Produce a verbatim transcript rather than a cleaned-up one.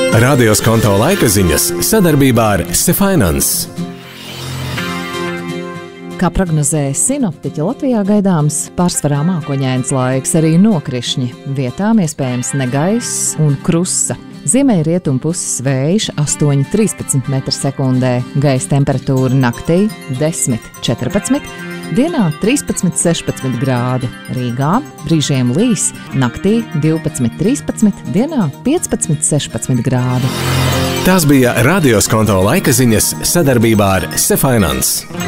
Radios konto laika ziņas sadarbībā ar Sefinance. Kā prognozēja sinoptiķi, Latvijā gaidāms pārsvarā mākoņains laiks, arī nokrišņi. Vietām iespējams negaiss un krusa. Ziemeļa rietumu puses vējš astoņi līdz trīspadsmit metri sekundē, gaisa temperatūra naktī desmit līdz četrpadsmit, dienā trīspadsmit līdz sešpadsmit grādi. Rīgā brīžiem līs, naktī divpadsmit līdz trīspadsmit, dienā piecpadsmit līdz sešpadsmit grādi. Tās bija Radios konto laika ziņas sadarbībā ar Sefinance.